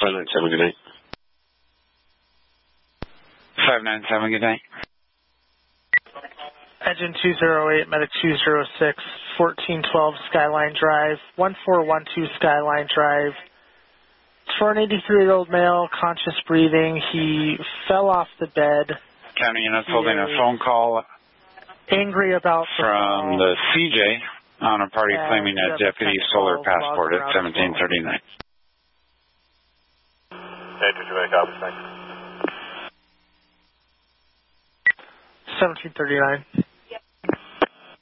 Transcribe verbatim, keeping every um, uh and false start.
five nine seven, good night. five nine seven, good night. Engine two zero eight, medic two zero six, fourteen twelve Skyline Drive, one four one two Skyline Drive. It's for an eighty-three-year-old male, conscious breathing. He fell off the bed. County units holding a phone call angry about the from the C J on a party claiming a deputy solar passport at seventeen thirty-nine. Okay, two two eight, copy, thanks. seventeen thirty-nine.